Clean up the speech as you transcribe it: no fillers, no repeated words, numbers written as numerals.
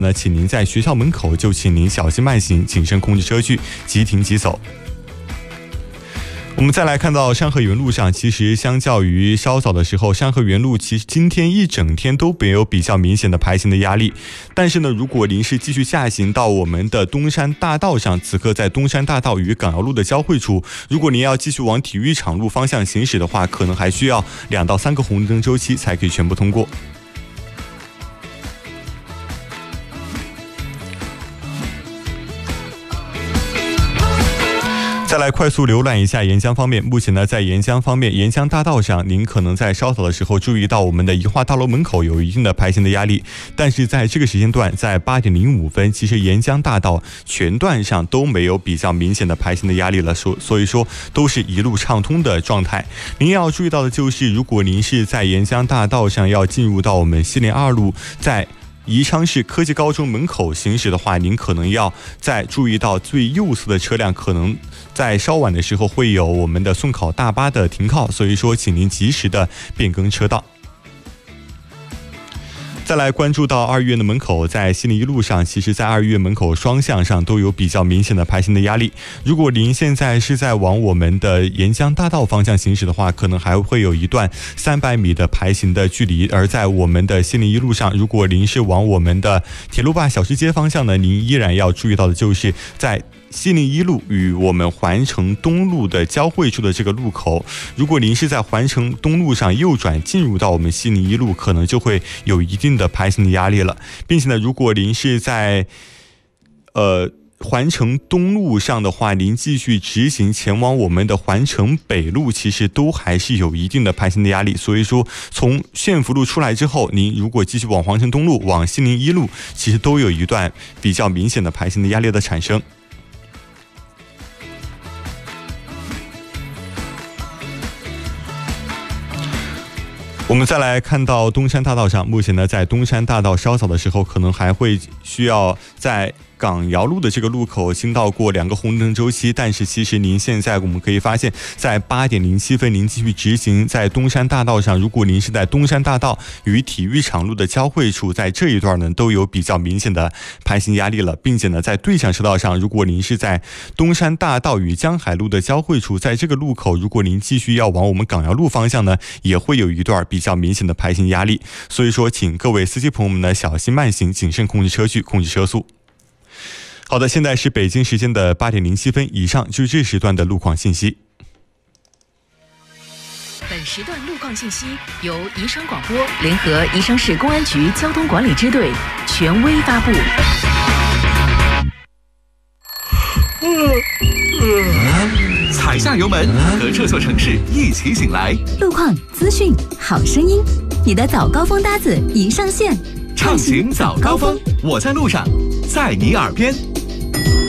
那请您在学校门口就请您小心慢行，谨慎控制车距，即停即走。我们再来看到山河原路上，其实相较于稍早的时候，山河原路其实今天一整天都没有比较明显的排行的压力。但是呢，如果您是继续下行到我们的东山大道上，此刻在东山大道与港瑶路的交汇处，如果您要继续往体育场路方向行驶的话，可能还需要2到3个红绿灯周期才可以全部通过。再来快速浏览一下沿江方面，目前呢，在沿江方面，沿江大道上，您可能在稍早的时候注意到我们的宜化大楼门口有一定的排行的压力，但是在这个时间段，在8点05分，其实沿江大道全段上都没有比较明显的排行的压力了，所以说都是一路畅通的状态。您要注意到的就是，如果您是在沿江大道上要进入到我们西林2路，在宜昌市科技高中门口行驶的话，您可能要再注意到最右侧的车辆可能在稍晚的时候会有我们的送考大巴的停靠，所以说请您及时的变更车道。再来关注到2医院的门口，在西林1路上，其实在2医院门口双向上都有比较明显的排行的压力。如果您现在是在往我们的沿江大道方向行驶的话，可能还会有一段300米的排行的距离。而在我们的西林1路上，如果您是往我们的铁路坝小吃街方向呢，您依然要注意到的就是在西林1路与我们环城东路的交汇处的这个路口，如果您是在环城东路上右转进入到我们西林1路，可能就会有一定的排行的压力了。并且呢，如果您是在环城东路上的话，您继续直行前往我们的环城北路，其实都还是有一定的排行的压力。所以说从县福路出来之后，您如果继续往环城东路往西林1路，其实都有一段比较明显的排行的压力的产生。我们再来看到东山大道上，目前呢，在东山大道稍早的时候，可能还会需要在港瑶路的这个路口经到过2个红绿灯周期，但是其实您现在我们可以发现，在8点07分，您继续直行在东山大道上，如果您是在东山大道与体育场路的交汇处，在这一段呢都有比较明显的排行压力了，并且呢，在对向车道上，如果您是在东山大道与江海路的交汇处，在这个路口，如果您继续要往我们港瑶路方向呢，也会有一段比较明显的排行压力。所以说，请各位司机朋友们呢小心慢行，谨慎控制车距，控制车速。好的，现在是北京时间的8点07分，以上就是这时段的路况信息。 本时段路况信息由宜昌广播联合宜昌市公安局交通管理支队权威发布。 踩下油门，和这座城市一起醒来。 路况、资讯、好声音，你的早高峰搭子已上线。 畅行早高峰，我在路上，在你耳边。